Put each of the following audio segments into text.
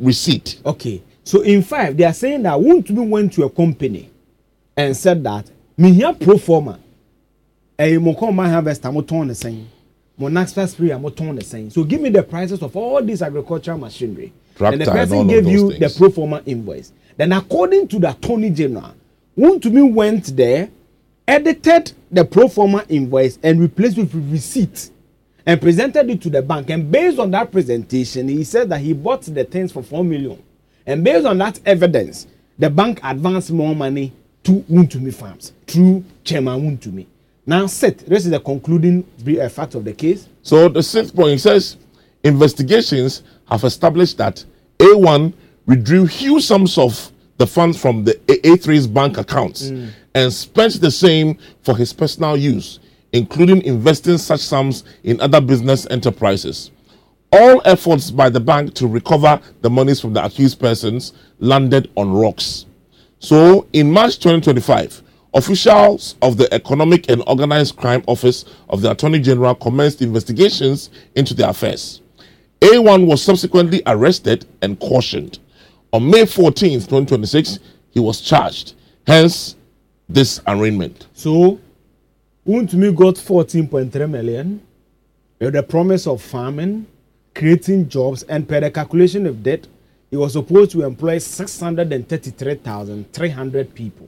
receipt. Okay. So in fact, they are saying that Wontumi went to a company and said that me here pro forma. Mo come my harvest mo turn the same. Mo Naxpa spray mo turn the same. So give me the prices of all this agricultural machinery. Tractor and the person and all gave of you those the things. pro forma invoice. Then according to the Attorney General, Wontumi went there, edited the pro forma invoice and replaced it with receipt and presented it to the bank. And based on that presentation, he said that he bought the things for 4 million. And based on that evidence, the bank advanced more money to Wontumi Farms through Chairman Wontumi. Now, Seth, this is the concluding fact of the case. So the sixth point says investigations have established that A1 withdrew huge sums of the funds from the A3's bank accounts and spent the same for his personal use, including investing such sums in other business enterprises. All efforts by the bank to recover the monies from the accused persons landed on rocks. So in March 2025, officials of the Economic and Organized Crime Office of the Attorney General commenced investigations into the affairs. A1 was subsequently arrested and cautioned. On May 14, 2026, he was charged. Hence, this arraignment. So, Wontumi got 14.3 million with the promise of farming, creating jobs, and per the calculation of debt, he was supposed to employ 633,300 people.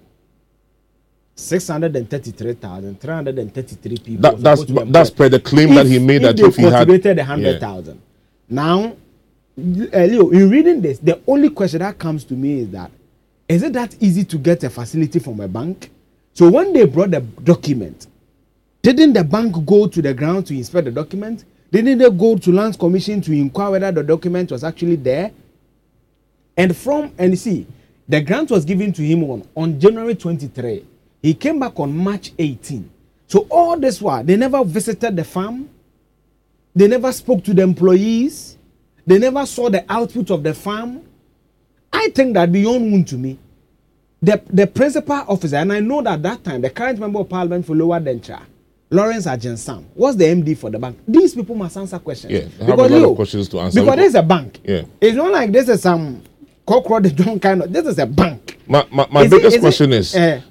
633,333 people. That's per the claim that he made that if he had cultivated 100,000. Now, Leo, in reading this, the only question that comes to me is that is it that easy to get a facility from a bank? So when they brought the document, didn't the bank go to the ground to inspect the document? Didn't they go to Lands Commission to inquire whether the document was actually there? And you see, the grant was given to him on January 23. He came back on March 18. So all this while, they never visited the farm. They never spoke to the employees. They never saw the output of the farm. I think that beyond Wontumi, the principal officer, and I know that that time, the current member of parliament for Lower Dentra, Lawrence Ajensam, was the MD for the bank. These people must answer questions. Yeah, I have a lot of questions to answer. Because this is a bank. Yeah. It's not like this is some cockroach kind of, this is a bank. My biggest question is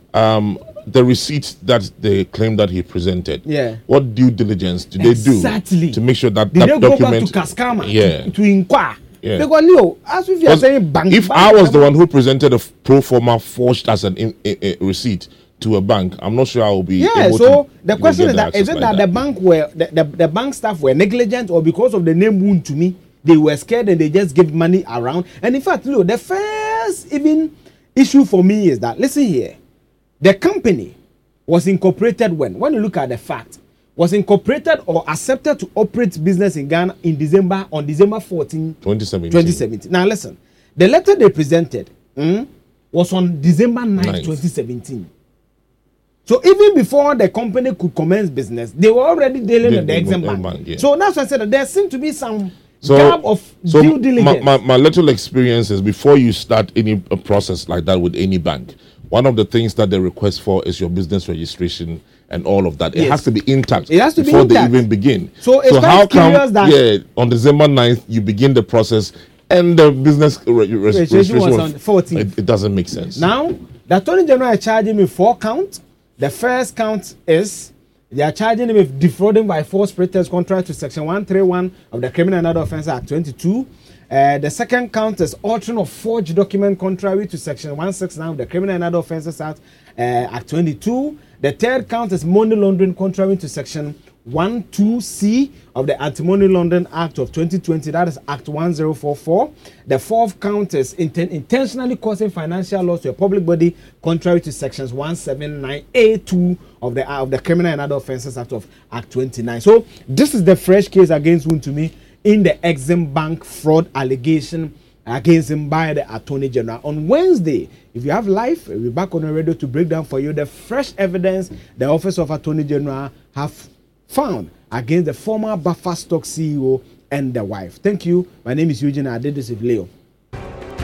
the receipt that they claim that he presented. Yeah. What due diligence did they do to make sure that did that they document go back to Kaskama to inquire? Yeah. Because Leo, as if you are saying bank. If I was the one who presented a pro forma forged as a receipt to a bank, I'm not sure I will be able so to the question is that access is it like that the bank were the bank staff were negligent, or because of the name Wontumi they were scared and they just give money around? And in fact, Leo, the first even issue for me is that, listen here, the company was incorporated when you look at the fact, was incorporated or accepted to operate business in Ghana on December 14, 2017. Now listen, the letter they presented was on December 9, 2017. So even before the company could commence business, they were already dealing with the Exim Bank. Yeah. So that's why I said that there seemed to be some gap of due diligence. My little experience is before you start any process like that with any bank, one of the things that they request for is your business registration and all of that. It has to be intact before they even begin. So it's how come that on December 9th you begin the process and the business registration was on 14th? It doesn't make sense. Now, the Attorney General is charging me 4 counts. The first count is they are charging him with defrauding by false pretense contrary to Section 131 of the Criminal and Other Offences Act 22. The second count is altering of forged document contrary to Section 169 of the Criminal and Other Offences Act 22. The third count is money laundering contrary to Section 12C of the Anti-Money Laundering Act of 2020, that is Act 1044. The fourth count is intentionally causing financial loss to a public body contrary to Sections 179A2 of the Criminal and Other Offences Act of Act 29. So this is the fresh case against Wontumi in the Exim Bank fraud allegation against him by the Attorney General. On Wednesday, if you have live, we'll be back on the radio to break down for you the fresh evidence the Office of Attorney General have found against the former Buffer Stock CEO and the wife. Thank you. My name is Eugene. I did this with Leo.